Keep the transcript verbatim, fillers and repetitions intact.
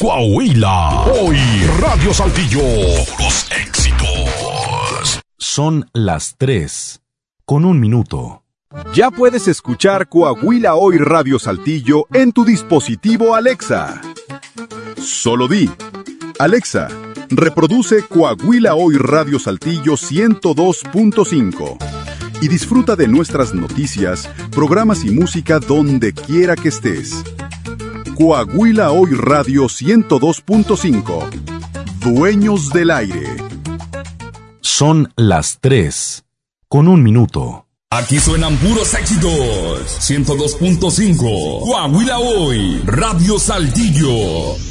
Coahuila. Hoy Radio Saltillo. Los éxitos. Son las tres, con un minuto. Ya puedes escuchar Coahuila Hoy Radio Saltillo en tu dispositivo Alexa. Solo di: Alexa, reproduce Coahuila Hoy Radio Saltillo ciento dos punto cinco y disfruta de nuestras noticias, programas y música donde quiera que estés. Coahuila Hoy Radio ciento dos punto cinco. Dueños del aire. Son las tres, con un minuto. Aquí suenan puros éxitos. ciento dos punto cinco. Coahuila Hoy Radio Saltillo.